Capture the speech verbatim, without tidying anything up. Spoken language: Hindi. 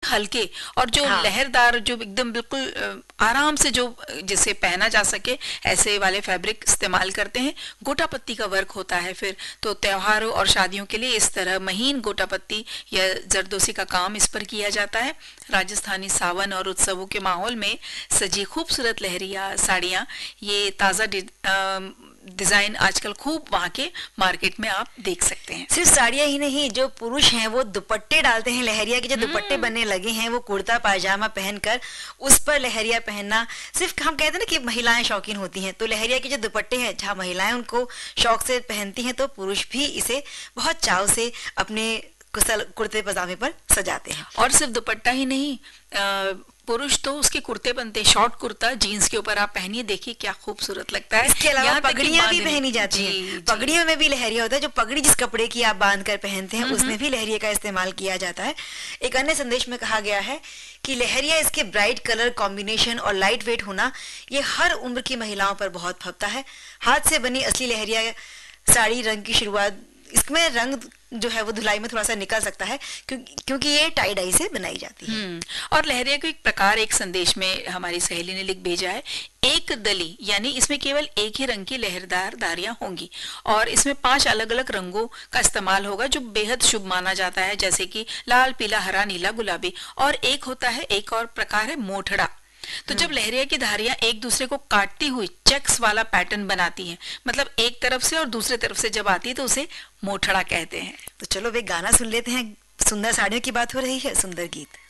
हल्के और जो हाँ। लहरदार, जो एकदम बिल्कुल आराम से जो जिसे पहना जा सके ऐसे वाले फैब्रिक इस्तेमाल करते हैं। गोटा पत्ती का वर्क होता है फिर तो त्योहारों और शादियों के लिए इस तरह महीन गोटा पत्ती या जरदोसी का काम इस पर किया जाता है। राजस्थानी सावन और उत्सवों के माहौल में सजी खूबसूरत लहरिया साड़ियाँ, ये ताज़ा डिजाइन आजकल खूब वहाँ के मार्केट में आप देख सकते हैं। सिर्फ साड़ियाँ ही नहीं, जो पुरुष हैं वो दुपट्टे डालते हैं। लहरिया के जो दुपट्टे बनने लगे हैं, वो कुर्ता पायजामा पहनकर उस पर लहरिया पहनना, सिर्फ हम कहते हैं ना कि महिलाएं शौकीन होती हैं, तो लहरिया के जो दुपट्टे हैं जहाँ महिलाएं उनको शौक से पहनती हैं, तो पुरुष भी इसे बहुत चाव से अपने कुशल कुर्ते पजामे पर सजाते हैं। और सिर्फ दुपट्टा ही नहीं, आ, पुरुष तो उसके कुर्ते बनते हैं, शॉर्ट कुर्ता जीन्स के ऊपर आप पहनिए, देखिए क्या खूबसूरत लगता है। इसके अलावा पगड़ियां भी पहनी जाती हैं। पगड़ियों में भी लहरिया होता है। जो पगड़ी जिस कपड़े की आप बांध कर पहनते हैं उसमें भी लहरिया का इस्तेमाल किया जाता है। एक अन्य संदेश में कहा गया है कि लहरिया, इसके ब्राइट कलर कॉम्बिनेशन और लाइट वेट होना, ये हर उम्र की महिलाओं पर बहुत फबता है। हाथ से बनी असली लहरिया साड़ी रंग की शुरुआत, इसमें रंग जो है वो धुलाई में थोड़ा सा निकल सकता है क्योंकि क्योंकि ये टाई डाई से बनाई जाती है। और लहरिया को एक प्रकार एक संदेश में हमारी सहेली ने लिख भेजा है, एक दली, यानी इसमें केवल एक ही रंग की लहरदार धारियां होंगी और इसमें पांच अलग अलग रंगों का इस्तेमाल होगा जो बेहद शुभ माना जाता है, जैसे कि लाल, पीला, हरा, नीला, गुलाबी। और एक होता है, एक और प्रकार है मोठड़ा। तो जब लहरिया की धारियां एक दूसरे को काटती हुई चेक्स वाला पैटर्न बनाती हैं, मतलब एक तरफ से और दूसरे तरफ से जब आती है तो उसे मोठड़ा कहते हैं। तो चलो वे गाना सुन लेते हैं। सुंदर साड़ियों की बात हो रही है, सुंदर गीत।